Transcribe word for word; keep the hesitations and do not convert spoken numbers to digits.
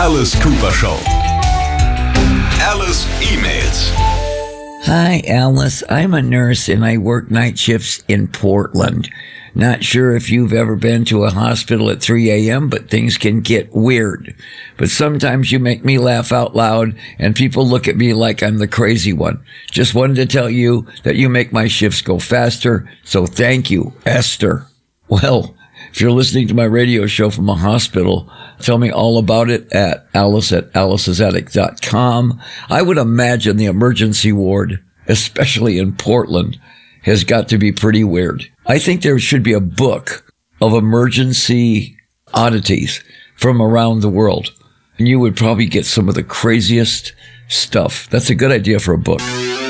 Alice Cooper Show. Alice emails. Hi, Alice. I'm a nurse and I work night shifts in Portland. Not sure if you've ever been to a hospital at three a.m., but things can get weird. But sometimes you make me laugh out loud and people look at me like I'm the crazy one. Just wanted to tell you that you make my shifts go faster, so thank you, Esther. Well, if you're listening to my radio show from a hospital, tell me all about it at alice at alice's attic dot com. I would imagine the emergency ward, especially in Portland, has got to be pretty weird. I think there should be a book of emergency oddities from around the world. And you would probably get some of the craziest stuff. That's a good idea for a book.